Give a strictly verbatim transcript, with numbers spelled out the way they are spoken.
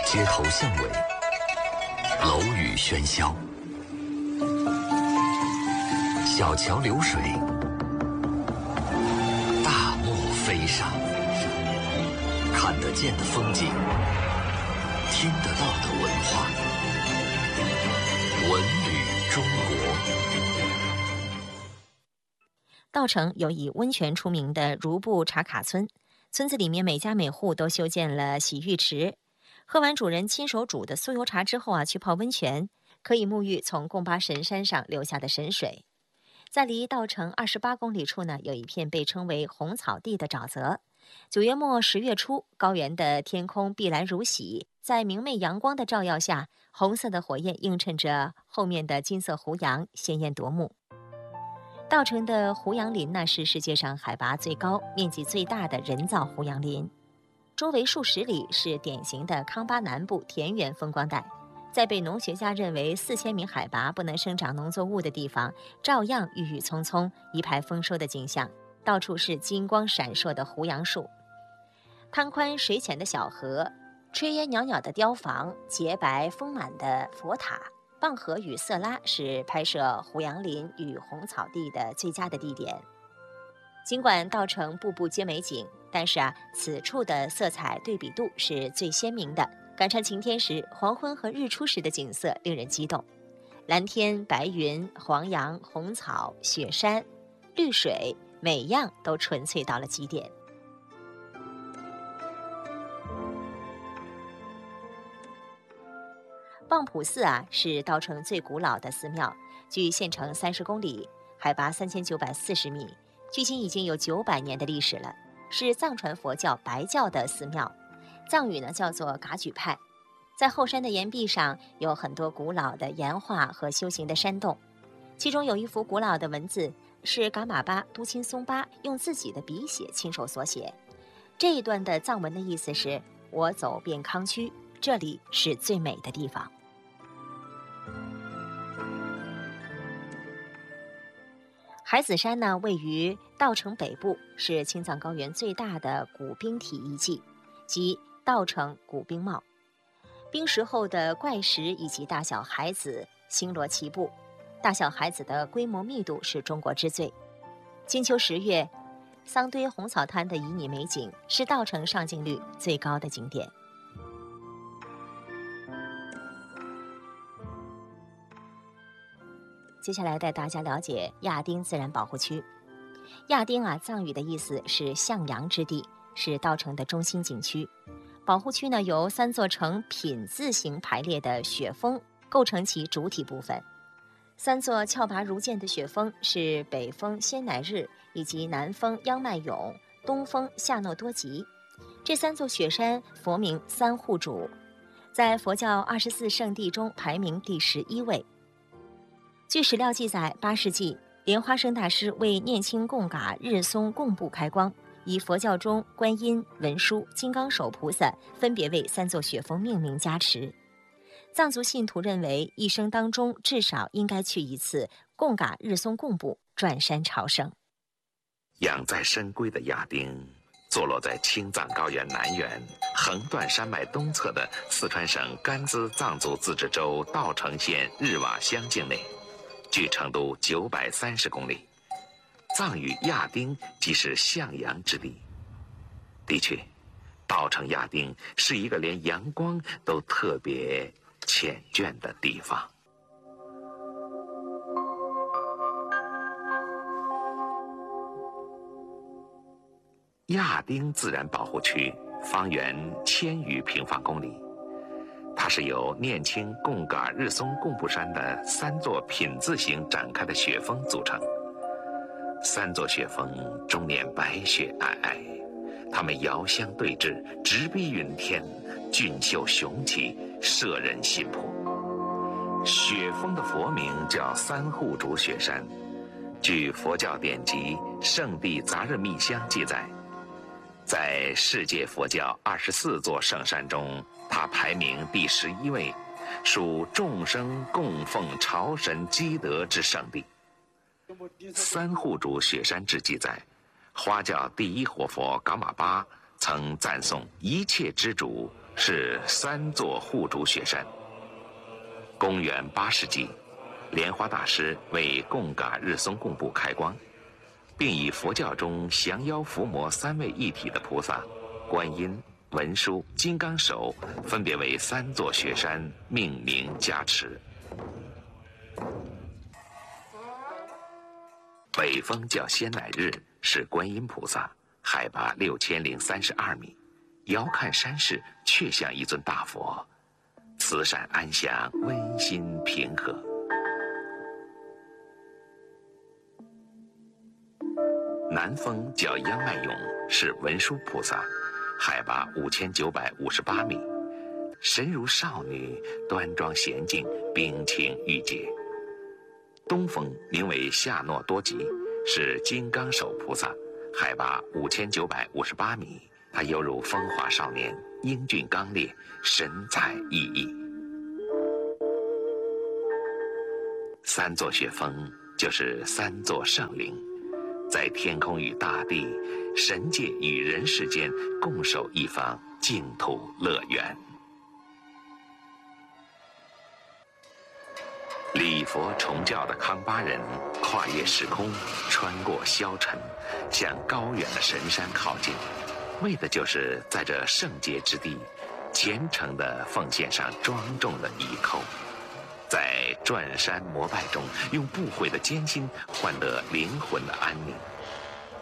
街头巷尾，楼宇喧嚣，小桥流水，大漠飞沙，看得见的风景，听得到的文化，文旅中国。 稻城有以温泉出名的如布茶卡村，村子里面每家每户都修建了洗浴池。喝完主人亲手煮的酥油茶之后啊，去泡温泉，可以沐浴从贡巴神山上流下的神水。在离稻城二十八公里处呢，有一片被称为红草地的沼泽。九月末十月初，高原的天空碧蓝如洗，在明媚阳光的照耀下，红色的火焰映衬着后面的金色湖洋，鲜艳夺目。稻城的胡杨林呢，是世界上海拔最高、面积最大的人造胡杨林，周围数十里是典型的康巴南部田园风光带。在被农学家认为四千米海拔不能生长农作物的地方，照样郁郁葱葱，一派丰收的景象，到处是金光闪烁的胡杨树。滩宽水浅的小河，炊烟袅袅的雕房，洁白丰满的佛塔。蚌河与色拉是拍摄胡杨林与红草地的最佳的地点。尽管稻城步步皆美景，但是啊，此处的色彩对比度是最鲜明的。赶上晴天时，黄昏和日出时的景色令人激动。蓝天、白云、黄杨、红草、雪山、绿水，每样都纯粹到了极点。蚌埠寺啊，是稻城最古老的寺庙，距县城三十公里，海拔三千九百四十米，距今已经有九百年的历史了，是藏传佛教白教的寺庙，藏语呢叫做噶举派。在后山的岩壁上有很多古老的岩画和修行的山洞，其中有一幅古老的文字是噶玛巴都钦松巴用自己的笔写亲手所写。这一段的藏文的意思是：我走遍康区，这里是最美的地方。海子山呢，位于稻城北部，是青藏高原最大的古冰体遗迹，即稻城古冰帽。冰石后的怪石以及大小海子星罗棋布，大小海子的规模密度是中国之最。金秋十月，桑堆红草滩的旖旎美景是稻城上镜率最高的景点。接下来带大家了解亚丁自然保护区。亚丁啊，藏语的意思是向阳之地，是稻城的中心景区。保护区呢，由三座呈品字形排列的雪峰构成其主体部分。三座峭拔如剑的雪峰是北峰仙乃日，以及南峰央麦勇，东峰夏诺多吉。这三座雪山佛名三护主，在佛教二十四圣地中排名第十一位。据史料记载，八世纪莲花生大师为念青贡嘎日松贡布开光，以佛教中观音、文殊、金刚手菩萨分别为三座雪峰命名加持。藏族信徒认为，一生当中至少应该去一次贡嘎日松贡布，转山朝圣。 养在深闺的亚丁，坐落在青藏高原南缘横断山脉东侧的四川省甘孜藏族自治州稻城县日瓦乡境内，距成都九百三十公里。藏语亚丁即是向阳之地。的确，稻城亚丁是一个连阳光都特别缱绻的地方。亚丁自然保护区方圆千余平方公里，它是由念青贡嘎日松贡布山的三座品字形展开的雪峰组成。三座雪峰终年白雪皑皑，它们遥相对峙，直逼云天，俊秀雄奇，摄人心魄。雪峰的佛名叫三护主雪山，据佛教典籍《圣地杂日密香》记载，在世界佛教二十四座圣山中，它排名第十一位，属众生供奉朝神积德之圣地。三护主雪山志记载，花教第一活佛噶玛巴曾赞颂一切之主是三座护主雪山。公元八世纪，莲花大师为贡嘎日松贡布开光，并以佛教中降妖伏魔三位一体的菩萨观音、文殊、金刚手分别为三座雪山命名加持。北峰叫仙乃日，是观音菩萨，海拔六千零三十二米，遥看山势却像一尊大佛，慈善安详，温馨平和。南峰叫央迈勇，是文殊菩萨，海拔五千九百五十八米，神如少女，端庄娴静，冰清玉洁。东峰名为夏诺多吉，是金刚手菩萨，海拔五千九百五十八米，他犹如风华少年，英俊刚烈，神采奕奕。三座雪峰就是三座圣灵，在天空与大地、神界与人世间共守一方净土乐园。礼佛崇教的康巴人跨越时空，穿过消沉，向高远的神山靠近，为的就是在这圣洁之地虔诚地奉献上庄重的一叩，在转山膜拜中用不悔的艰辛换得灵魂的安宁。